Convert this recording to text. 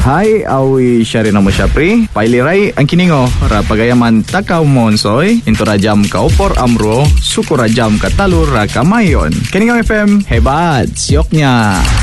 Hai, awi syari nama Syapri. Pailirai ang kiningo ra pagayaman takaw monsoy into rajam kaupor amro suku rajam katalur ra kamayon. Kiningo FM hebat sioknya.